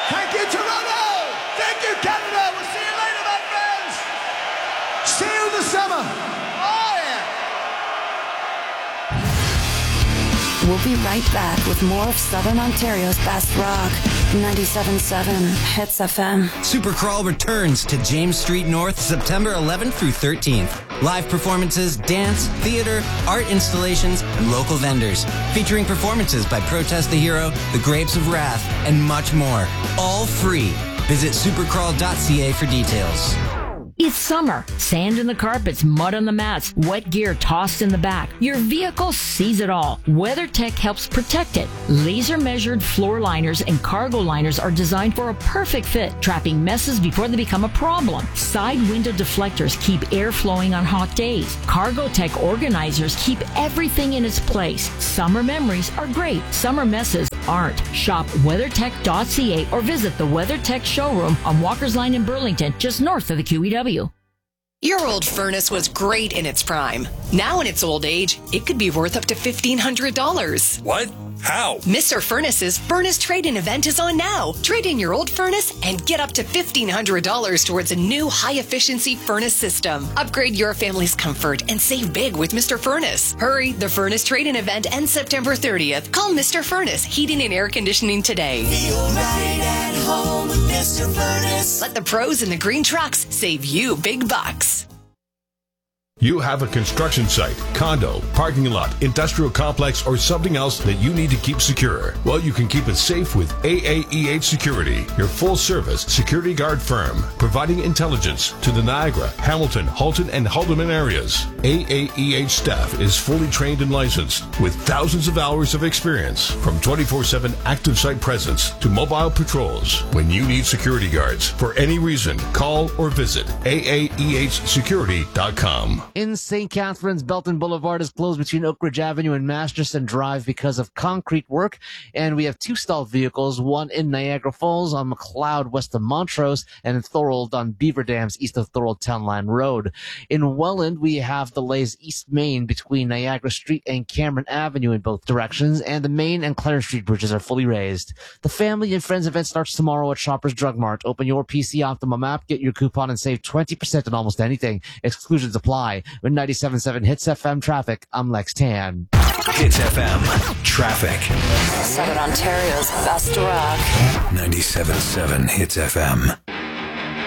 Thank you, Toronto. Thank you, Canada. We'll see you later, my friends. See you in the summer. Oh, yeah. We'll be right back with more of Southern Ontario's best rock. 97.7 Hits FM. Supercrawl returns to James Street North September 11th through 13th. Live performances, dance, theater, art installations, and local vendors. Featuring performances by Protest the Hero, The Grapes of Wrath, and much more. All free. Visit supercrawl.ca for details. It's summer. Sand in the carpets, mud on the mats, wet gear tossed in the back. Your vehicle sees it all. WeatherTech helps protect it. Laser-measured floor liners and cargo liners are designed for a perfect fit, trapping messes before they become a problem. Side window deflectors keep air flowing on hot days. CargoTech organizers keep everything in its place. Summer memories are great. Summer messes aren't. Shop WeatherTech.ca or visit the WeatherTech showroom on Walker's Line in Burlington, just north of the QEW. Your old furnace was great in its prime. Now in its old age, it could be worth up to $1,500. What? How? Mr. Furnace's Furnace Trade-In event is on now. Trade in your old furnace and get up to $1,500 towards a new high-efficiency furnace system. Upgrade your family's comfort and save big with Mr. Furnace. Hurry, the Furnace Trade-In event ends September 30th. Call Mr. Furnace Heating and Air Conditioning today. Feel right at home with Mr. Furnace. Let the pros in the green trucks save you big bucks. You have a construction site, condo, parking lot, industrial complex, or something else that you need to keep secure. Well, you can keep it safe with AAEH Security, your full-service security guard firm, providing intelligence to the Niagara, Hamilton, Halton, and Haldeman areas. AAEH staff is fully trained and licensed with thousands of hours of experience, from 24/7 active site presence to mobile patrols. When you need security guards for any reason, call or visit AAEHsecurity.com. In St. Catharines, Belton Boulevard is closed between Oak Ridge Avenue and Masterson Drive because of concrete work. And we have two stalled vehicles, one in Niagara Falls on McLeod west of Montrose and in Thorold on Beaver Dams east of Thorold Town Line Road. In Welland, we have delays East Main between Niagara Street and Cameron Avenue in both directions, and the Main and Clarence Street bridges are fully raised. The Family and Friends event starts tomorrow at Shoppers Drug Mart. Open your PC Optimum app, get your coupon, and save 20% on almost anything. Exclusions apply. With 97.7 Hits FM traffic, I'm Lex Tan. Hits FM traffic. Southern Ontario's best rock. 97.7 Hits FM.